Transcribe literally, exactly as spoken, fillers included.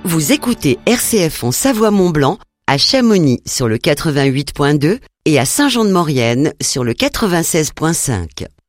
Vous écoutez R C F en Savoie-Mont-Blanc, à Chamonix sur le quatre-vingt-huit point deux et à Saint-Jean-de-Maurienne sur le quatre-vingt-seize point cinq.